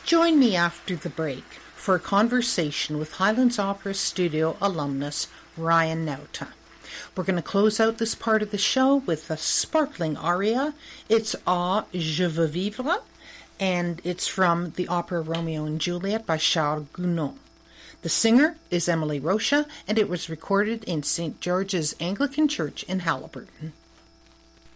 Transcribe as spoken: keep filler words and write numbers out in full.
Join me after the break for a conversation with Highlands Opera Studio alumnus Ryan Nauta. We're going to close out this part of the show with a sparkling aria. It's Ah, je veux vivre, and it's from the opera Romeo and Juliet by Charles Gounod. The singer is Emily Rocha, and it was recorded in Saint George's Anglican Church in Haliburton.